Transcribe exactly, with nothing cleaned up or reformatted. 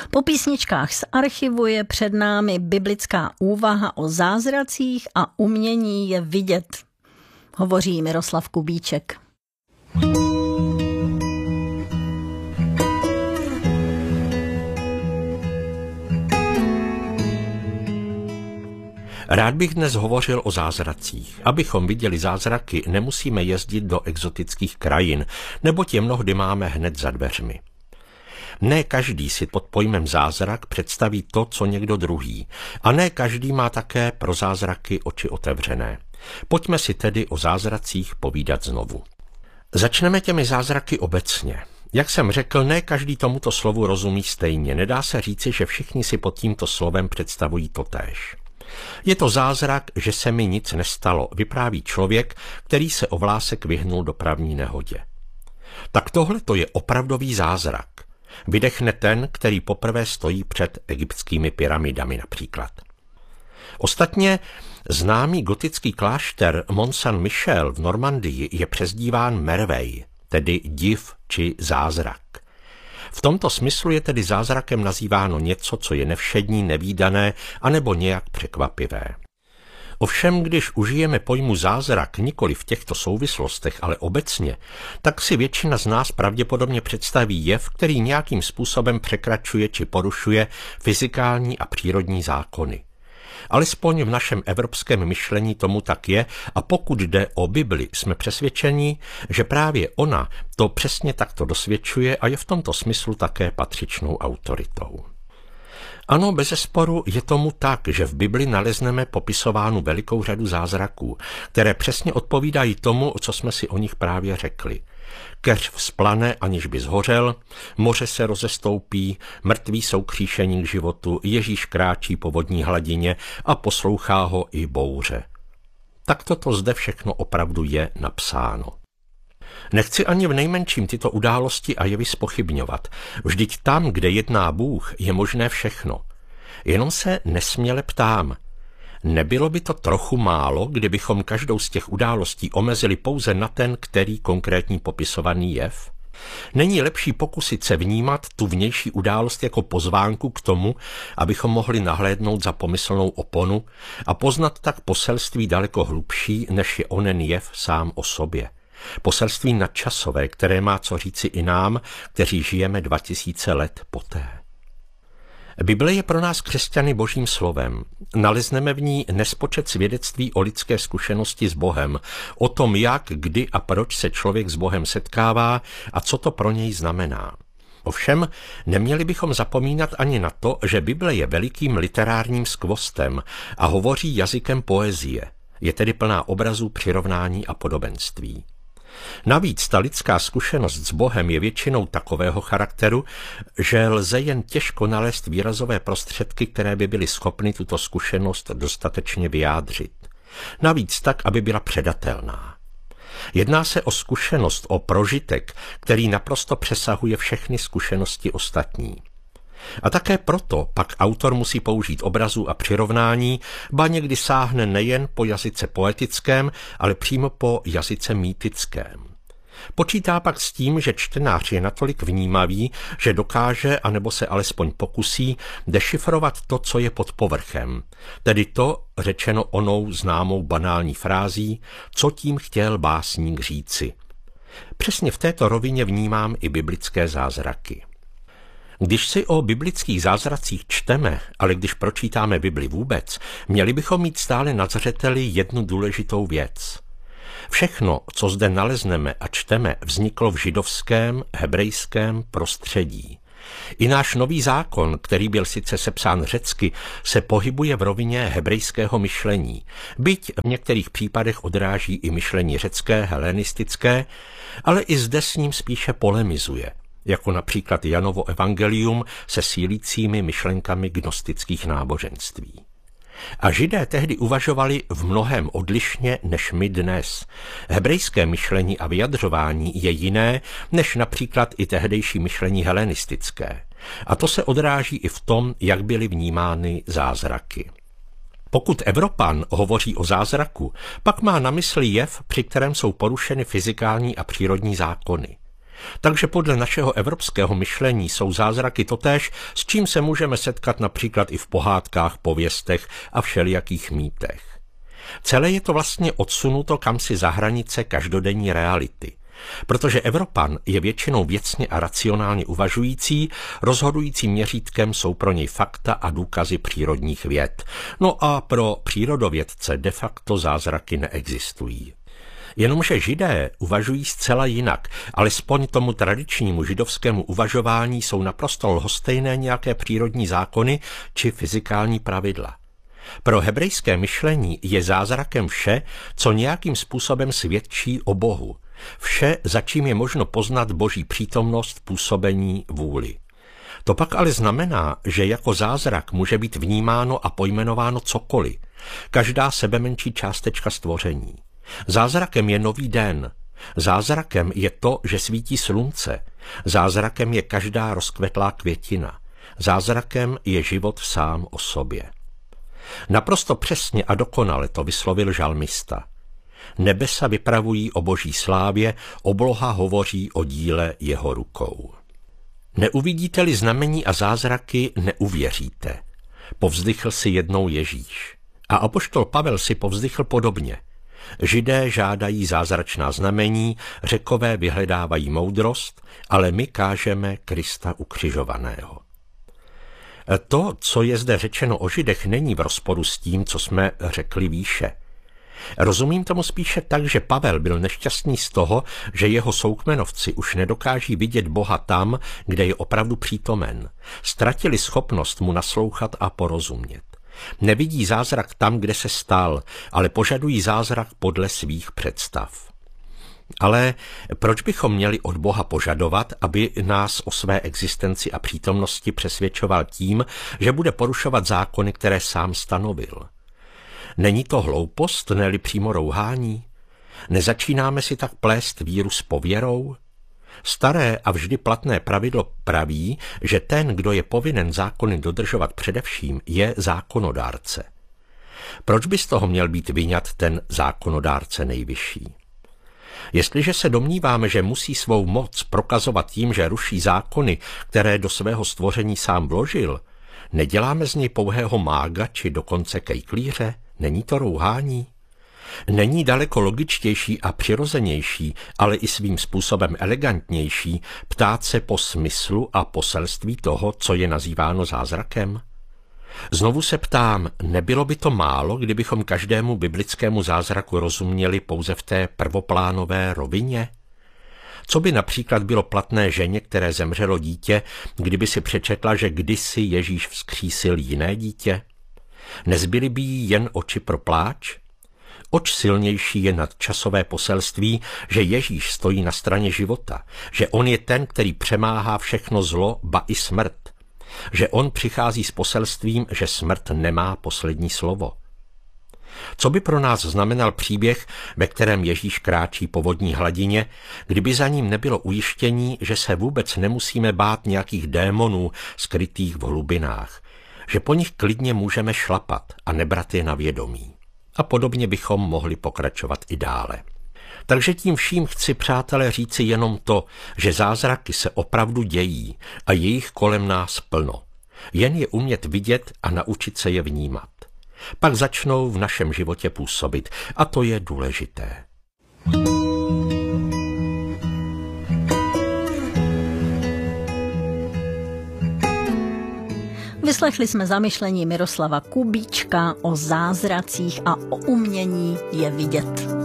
Po písničkách z archivu je před námi biblická úvaha o zázracích a umění je vidět. Hovoří Miroslav Kubíček. Rád bych dnes hovořil o zázracích. Abychom viděli zázraky, nemusíme jezdit do exotických krajin, neboť je mnohdy máme hned za dveřmi. Ne každý si pod pojmem zázrak představí to, co někdo druhý, a ne každý má také pro zázraky oči otevřené. Pojďme si tedy o zázracích povídat znovu. Začneme těmi zázraky obecně. Jak jsem řekl, ne každý tomuto slovu rozumí stejně. Nedá se říci, že všichni si pod tímto slovem představují totéž. Je to zázrak, že se mi nic nestalo, vypráví člověk, který se o vlásek vyhnul dopravní nehodě. Tak tohle to je opravdový zázrak. Vydechne ten, který poprvé stojí před egyptskými pyramidami například. Ostatně známý gotický klášter Mont Saint-Michel v Normandii je přezdíván Merveille, tedy div či zázrak. V tomto smyslu je tedy zázrakem nazýváno něco, co je nevšední, nevídané, anebo nějak překvapivé. Ovšem, když užijeme pojmu zázrak nikoli v těchto souvislostech, ale obecně, tak si většina z nás pravděpodobně představí jev, který nějakým způsobem překračuje či porušuje fyzikální a přírodní zákony. Alespoň v našem evropském myšlení tomu tak je a pokud jde o Bibli, jsme přesvědčeni, že právě ona to přesně takto dosvědčuje a je v tomto smyslu také patřičnou autoritou. Ano, bezesporu je tomu tak, že v Bibli nalezneme popisovánu velikou řadu zázraků, které přesně odpovídají tomu, co jsme si o nich právě řekli. Keř vzplane, aniž by zhořel, moře se rozestoupí, mrtví jsou kříšení k životu, Ježíš kráčí po vodní hladině a poslouchá ho i bouře. Tak toto zde všechno opravdu je napsáno. Nechci ani v nejmenším tyto události a jevy zpochybňovat. Vždyť tam, kde jedná Bůh, je možné všechno. Jenom se nesměle ptám, nebylo by to trochu málo, kdybychom každou z těch událostí omezili pouze na ten, který konkrétní popisovaný jev? Není lepší pokusit se vnímat tu vnější událost jako pozvánku k tomu, abychom mohli nahlédnout za pomyslnou oponu a poznat tak poselství daleko hlubší, než je onen jev sám o sobě. Poselství nadčasové, které má co říci i nám, kteří žijeme dva tisíce let poté. Bible je pro nás křesťany božím slovem. Nalezneme v ní nespočet svědectví o lidské zkušenosti s Bohem, o tom, jak, kdy a proč se člověk s Bohem setkává a co to pro něj znamená. Ovšem, neměli bychom zapomínat ani na to, že Bible je velikým literárním skvostem a hovoří jazykem poezie. Je tedy plná obrazů, přirovnání a podobenství. Navíc ta lidská zkušenost s Bohem je většinou takového charakteru, že lze jen těžko nalézt výrazové prostředky, které by byly schopny tuto zkušenost dostatečně vyjádřit. Navíc tak, aby byla předatelná. Jedná se o zkušenost, o prožitek, který naprosto přesahuje všechny zkušenosti ostatní. A také proto pak autor musí použít obrazů a přirovnání, ba někdy sáhne nejen po jazyce poetickém, ale přímo po jazyce mýtickém. Počítá pak s tím, že čtenář je natolik vnímavý, že dokáže, anebo se alespoň pokusí, dešifrovat to, co je pod povrchem, tedy to, řečeno onou známou banální frází, co tím chtěl básník říci. Přesně v této rovině vnímám i biblické zázraky. Když si o biblických zázracích čteme, ale když pročítáme Bibli vůbec, měli bychom mít stále na zřeteli jednu důležitou věc. Všechno, co zde nalezneme a čteme, vzniklo v židovském, hebrejském prostředí. I náš nový zákon, který byl sice sepsán řecky, se pohybuje v rovině hebrejského myšlení, byť v některých případech odráží i myšlení řecké, helenistické, ale i zde s ním spíše polemizuje, jako například Janovo evangelium se sílícími myšlenkami gnostických náboženství. A Židé tehdy uvažovali v mnohém odlišně než my dnes. Hebrejské myšlení a vyjadřování je jiné než například i tehdejší myšlení helenistické. A to se odráží i v tom, jak byly vnímány zázraky. Pokud Evropan hovoří o zázraku, pak má na mysli jev, při kterém jsou porušeny fyzikální a přírodní zákony. Takže podle našeho evropského myšlení jsou zázraky totéž, s čím se můžeme setkat například i v pohádkách, pověstech a všelijakých mýtech. Celé je to vlastně odsunuto kamsi za hranice každodenní reality. Protože Evropan je většinou věcně a racionálně uvažující, rozhodujícím měřítkem jsou pro něj fakta a důkazy přírodních věd. No a pro přírodovědce de facto zázraky neexistují. Jenomže Židé uvažují zcela jinak, alespoň tomu tradičnímu židovskému uvažování jsou naprosto lhostejné nějaké přírodní zákony či fyzikální pravidla. Pro hebrejské myšlení je zázrakem vše, co nějakým způsobem svědčí o Bohu. Vše, za čím je možno poznat Boží přítomnost, působení, vůli. To pak ale znamená, že jako zázrak může být vnímáno a pojmenováno cokoliv, každá sebemenší částečka stvoření. Zázrakem je nový den. Zázrakem je to, že svítí slunce. Zázrakem je každá rozkvetlá květina. Zázrakem je život sám o sobě. Naprosto přesně a dokonale to vyslovil žalmista. Nebesa vypravují o Boží slávě, obloha hovoří o díle jeho rukou. Neuvidíte-li znamení a zázraky, neuvěříte. Povzdychl si jednou Ježíš. A apoštol Pavel si povzdychl podobně. Židé žádají zázračná znamení, Řekové vyhledávají moudrost, ale my kážeme Krista ukřižovaného. To, co je zde řečeno o Židech, není v rozporu s tím, co jsme řekli výše. Rozumím tomu spíše tak, že Pavel byl nešťastný z toho, že jeho soukmenovci už nedokáží vidět Boha tam, kde je opravdu přítomen. Ztratili schopnost mu naslouchat a porozumět. Nevidí zázrak tam, kde se stal, ale požadují zázrak podle svých představ. Ale proč bychom měli od Boha požadovat, aby nás o své existenci a přítomnosti přesvědčoval tím, že bude porušovat zákony, které sám stanovil? Není to hloupost, ne-li přímo rouhání? Nezačínáme si tak plést víru s pověrou? Staré a vždy platné pravidlo praví, že ten, kdo je povinen zákony dodržovat především, je zákonodárce. Proč by z toho měl být vyňat ten zákonodárce nejvyšší? Jestliže se domníváme, že musí svou moc prokazovat tím, že ruší zákony, které do svého stvoření sám vložil, neděláme z něj pouhého mága či dokonce kejklíře? Není to rouhání? Není daleko logičtější a přirozenější, ale i svým způsobem elegantnější ptát se po smyslu a poselství toho, co je nazýváno zázrakem? Znovu se ptám, nebylo by to málo, kdybychom každému biblickému zázraku rozuměli pouze v té prvoplánové rovině? Co by například bylo platné ženě, které zemřelo dítě, kdyby si přečetla, že kdysi Ježíš vzkřísil jiné dítě? Nezbyly by jí jen oči pro pláč? Oč silnější je nadčasové poselství, že Ježíš stojí na straně života, že on je ten, který přemáhá všechno zlo, ba i smrt, že on přichází s poselstvím, že smrt nemá poslední slovo. Co by pro nás znamenal příběh, ve kterém Ježíš kráčí po vodní hladině, kdyby za ním nebylo ujištění, že se vůbec nemusíme bát nějakých démonů skrytých v hlubinách, že po nich klidně můžeme šlapat a nebrat je na vědomí. A podobně bychom mohli pokračovat i dále. Takže tím vším chci, přátelé, říci jenom to, že zázraky se opravdu dějí a je jich kolem nás plno. Jen je umět vidět a naučit se je vnímat. Pak začnou v našem životě působit a to je důležité. Vyslechli jsme zamyšlení Miroslava Kubíčka o zázracích a o umění je vidět.